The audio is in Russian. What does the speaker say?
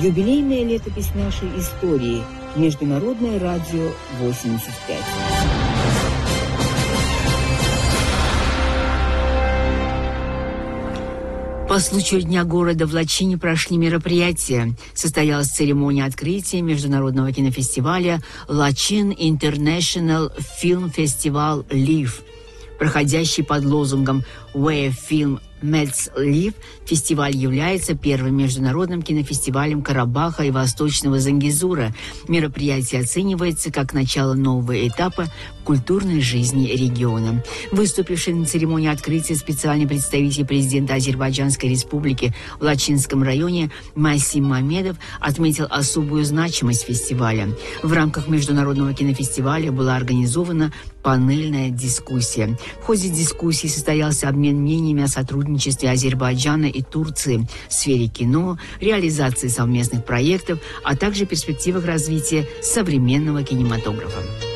Юбилейная летопись нашей истории. Международное радио 85. По случаю Дня города в Лачине прошли мероприятия. Состоялась церемония открытия международного кинофестиваля «Лачин International Film Festival Live», проходящий под лозунгом «Where Film Meets Live», фестиваль является первым международным кинофестивалем Карабаха и Восточного Зангезура. Мероприятие оценивается как начало нового этапа в культурной жизни региона. Выступивший на церемонии открытия специальный представитель президента Азербайджанской республики в Лачинском районе Масим Мамедов отметил особую значимость фестиваля. В рамках международного кинофестиваля была организована панельная дискуссия. В ходе дискуссии состоялся обмен мнениями о сотрудничестве Азербайджана и Турции в сфере кино, реализации совместных проектов, а также перспективах развития современного кинематографа.